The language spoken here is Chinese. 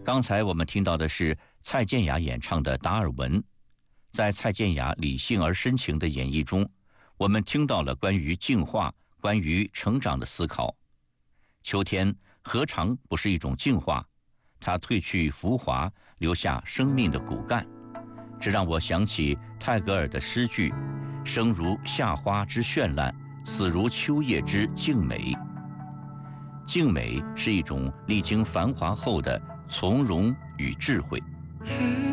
刚才我们听到的是蔡健雅演唱的《达尔文》。在蔡健雅理性而深情的演绎中，我们听到了关于进化、关于成长的思考。秋天何尝不是一种进化？它褪去浮华，留下生命的骨干。这让我想起泰戈尔的诗句：生如夏花之绚烂，死如秋叶之静美。静美是一种历经繁华后的从容与智慧。